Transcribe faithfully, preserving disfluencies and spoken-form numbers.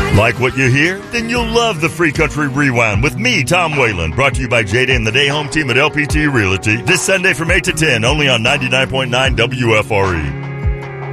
Like what you hear? Then you'll love the Free Country Rewind with me, Tom Whalen, brought to you by Jada and the Day Home Team at L P T Realty this Sunday from eight to ten, only on ninety-nine point nine W F R E.